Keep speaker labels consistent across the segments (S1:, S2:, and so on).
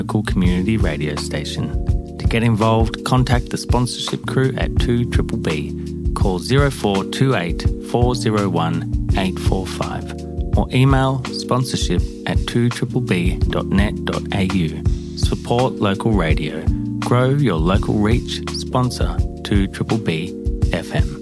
S1: local community radio station. To get involved, contact the sponsorship crew at 2BBB. Call 0428 401 845 or email sponsorship@2BBB.net.au. Support local radio. Grow your local reach. Sponsor 2BBB FM.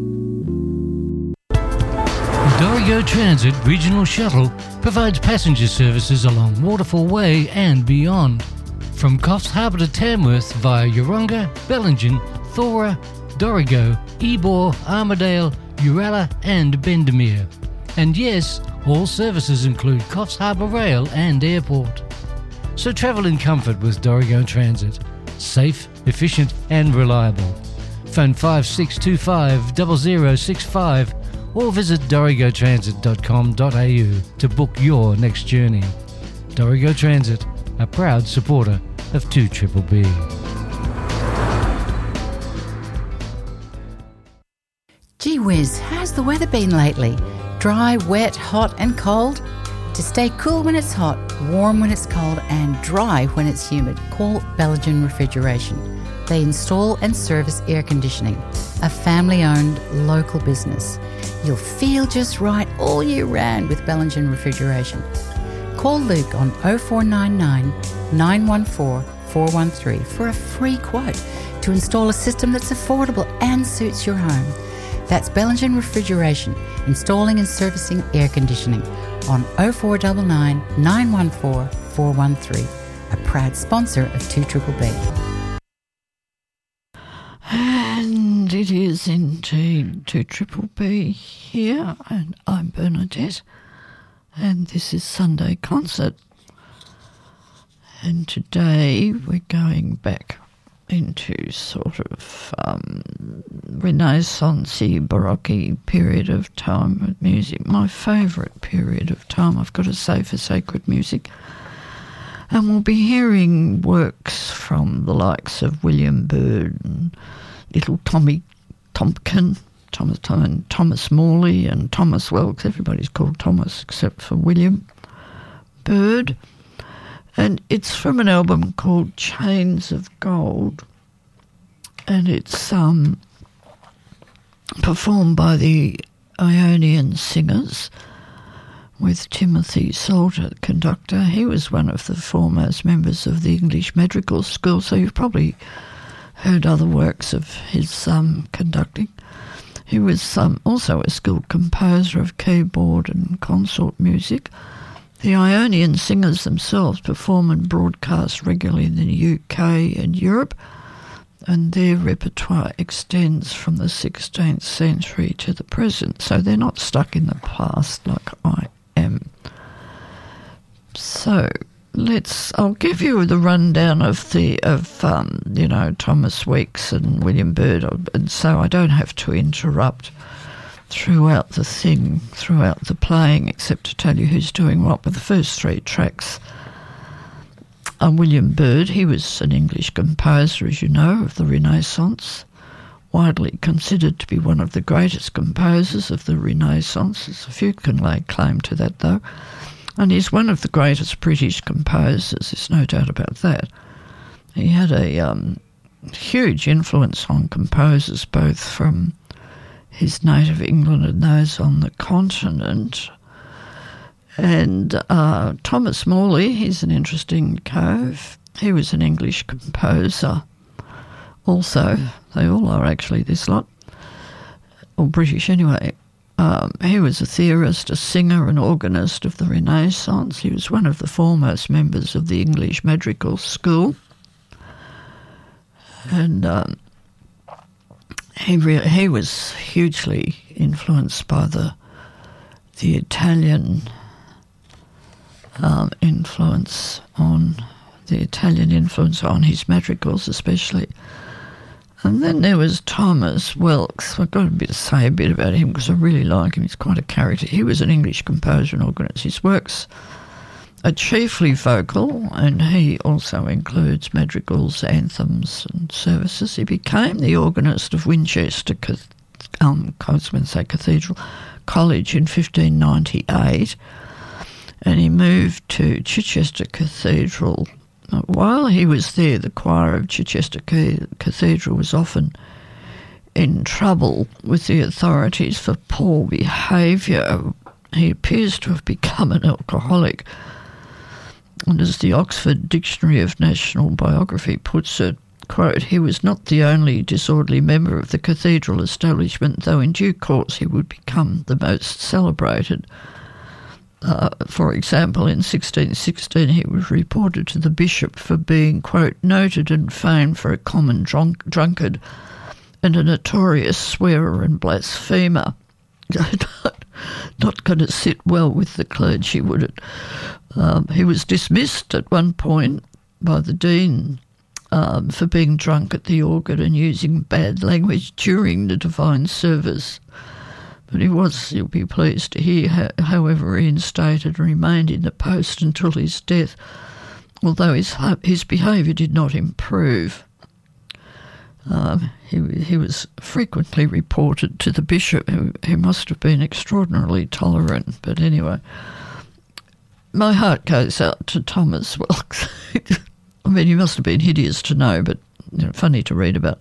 S2: Dorigo Transit Regional Shuttle provides passenger services along Waterfall Way and beyond. From Coffs Harbour to Tamworth via Yeronga, Bellingen, Thora, Dorigo, Ebor, Armidale, Uralla and Bendemeer. And yes, all services include Coffs Harbour Rail and Airport. So travel in comfort with Dorigo Transit. Safe, efficient and reliable. Phone 5625 0065 or visit dorigotransit.com.au to book your next journey. Dorigo Transit, a proud supporter of 2BBB.
S3: Gee whiz, how's the weather been lately? Dry, wet, hot and cold? To stay cool when it's hot, warm when it's cold and dry when it's humid, call Bellingen Refrigeration. They install and service air conditioning, a family-owned local business. You'll feel just right all year round with Bellingen Refrigeration. Call Luke on 0499 914 413 for a free quote to install a system that's affordable and suits your home. That's Bellingen Refrigeration, installing and servicing air conditioning on 0499 914 413, a proud sponsor of 2BBB.
S4: And it is indeed 2BBB here, and I'm Bernadette, and this is Sunday Concert. And today we're going back into sort of Renaissance-y, Baroque period of time with music, my favourite period of time, I've got to say, for sacred music. And we'll be hearing works from the likes of William Byrd and little Tommy Tompkin, Thomas Morley and Thomas Welks. Everybody's called Thomas except for William Byrd. And it's from an album called Chains of Gold. And it's performed by the Ionian Singers with Timothy Salter, conductor. He was one of the foremost members of the English Madrigal School, so you've probably heard other works of his conducting. He was also a skilled composer of keyboard and consort music. The Ionian Singers themselves perform and broadcast regularly in the UK and Europe, and their repertoire extends from the 16th century to the present, so they're not stuck in the past like I am. So I'll give you the rundown of Thomas Weeks and William Byrd, and so I don't have to interrupt throughout the playing, except to tell you who's doing what. But the first three tracks are William Byrd. He was an English composer, as you know, of the Renaissance, widely considered to be one of the greatest composers of the Renaissance. There's a few can lay claim to that, though. And he's one of the greatest British composers, there's no doubt about that. He had a huge influence on composers, both from his native England and those on the continent. And Thomas Morley, he's an interesting cove. He was an English composer also. They all are actually, this lot, or British anyway. He was a theorist, a singer, an organist of the Renaissance. He was one of the foremost members of the English Madrigal School. And he was hugely influenced by the Italian influence on his madrigals especially. And then there was Thomas Welks. I've got to say a bit about him because I really like him. He's quite a character. He was an English composer and organist. His works are chiefly vocal, and he also includes madrigals, anthems and services. He became the organist of Winchester Cathedral College in 1598, and he moved to Chichester Cathedral While he was there, the choir of Chichester Cathedral was often in trouble with the authorities for poor behaviour. He appears to have become an alcoholic. And as the Oxford Dictionary of National Biography puts it, quote, he was not the only disorderly member of the cathedral establishment, though in due course he would become the most celebrated. For example, in 1616 he was reported to the bishop for being, quote, noted and famed for a common drunkard and a notorious swearer and blasphemer. Not going to sit well with the clergy, would it? He was dismissed at one point by the dean for being drunk at the organ and using bad language during the divine service. But you'll be pleased to hear, however, reinstated and remained in the post until his death, although his behaviour did not improve. He was frequently reported to the bishop, who must have been extraordinarily tolerant. But anyway, my heart goes out to Thomas Wilkes. I mean, he must have been hideous to know, but funny to read about.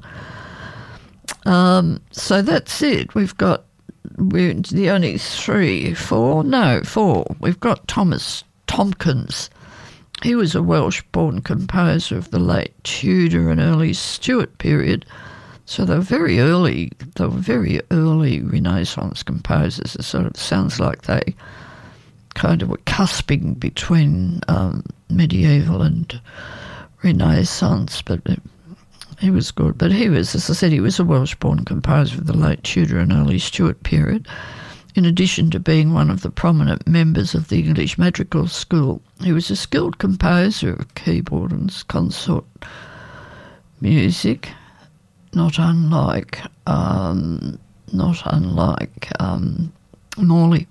S4: So that's it. We're the only four. We've got Thomas Tomkins. He was a Welsh-born composer of the late Tudor and early Stuart period. So they were very early Renaissance composers. It sort of sounds like they kind of were cusping between medieval and Renaissance, but he was good. But he was, as I said, he was a Welsh-born composer of the late Tudor and early Stuart period. In addition to being one of the prominent members of the English Madrigal School, he was a skilled composer of keyboard and consort music, not unlike Morley.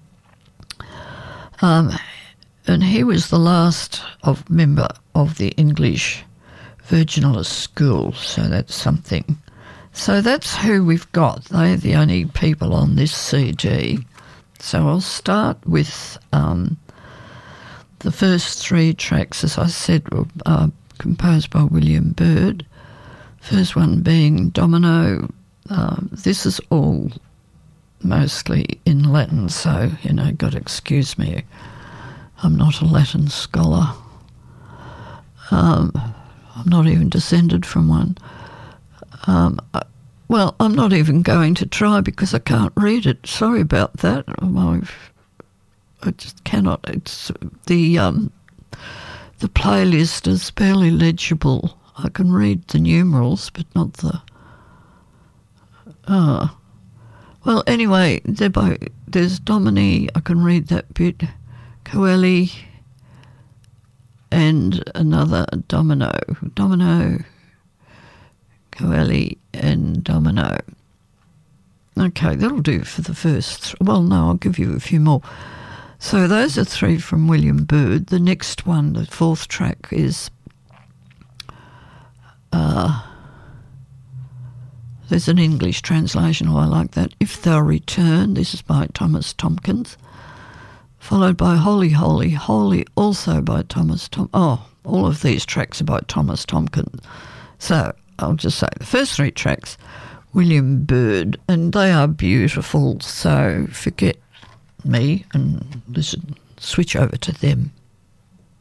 S4: And he was the last member of the English Virginalist School, so that's something. So that's who we've got. They're the only people on this CD. So I'll start with the first three tracks, as I said, were composed by William Byrd. First one being Domino. This is all mostly in Latin, so, got to excuse me. I'm not a Latin scholar. I'm not even descended from one. Well, I'm not even going to try because I can't read it. Sorry about that. I just cannot. It's the playlist is barely legible. I can read the numerals, but not the. Well, anyway, there's Domini. I can read that bit. Coeli. And another Domino, Coeli, and Domino. Okay, that'll do for the first. Well, no, I'll give you a few more. So those are three from William Byrd. The next one, the fourth track, is there's an English translation. I like that. If Thou Return. This is by Thomas Tomkins. Followed by Holy, Holy, Holy, also by Thomas all of these tracks are by Thomas Tomkins. So I'll just say the first three tracks, William Byrd, and they are beautiful. So forget me and switch over to them.